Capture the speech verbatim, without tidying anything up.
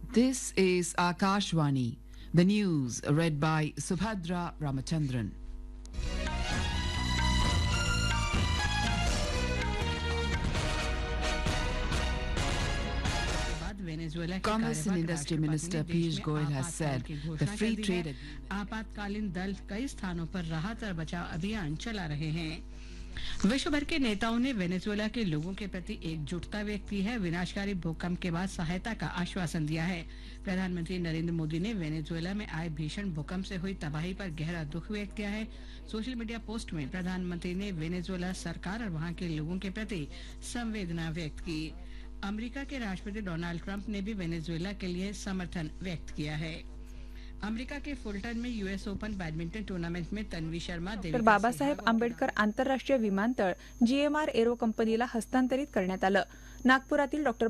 This is Akashvani. The news read by Subhadra Ramachandran. Commerce and Industry Minister Piyush Goyal has said the free trade आपातकालीन दल कई स्थानों पर राहत और बचाव अभियान चला रहे हैं। विश्व भर के नेताओं ने वेनेजुएला के लोगों के प्रति एकजुटता व्यक्त की है। विनाशकारी भूकंप के बाद सहायता का आश्वासन दिया है। प्रधानमंत्री नरेंद्र मोदी ने वेनेजुएला में आए भीषण भूकंप से हुई तबाही पर गहरा दुख व्यक्त किया है। सोशल मीडिया पोस्ट में प्रधानमंत्री ने वेनेजुएला सरकार और वहां के लोगों के प्रति संवेदना व्यक्त की। अमेरिका के राष्ट्रपति डोनाल्ड ट्रंप ने भी वेनेजुएला के लिए समर्थन व्यक्त किया है। अमेरिका के फुलटन में यूएस ओपन बैडमिंटन टूर्नामेंट में तन्वी शर्मा डॉक्टर बाबासाहेब आंबेडकर आंतरराष्ट्रीय विमानतळ जीएमआर एरो कंपनीला हस्तांतरित करण्यात आलं। नागपुरातील डॉक्टर